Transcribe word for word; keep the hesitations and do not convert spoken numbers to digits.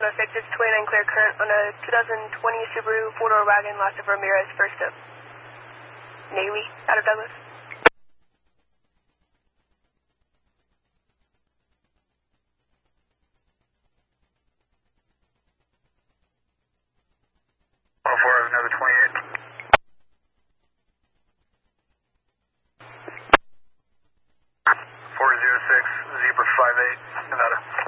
six, it's twenty-nine clear current on a two thousand twenty Subaru four-door wagon, lost of Ramirez, first up. Navy, out of Douglas. one oh four, another twenty-eight. four zero six, Zebra five eight, Nevada.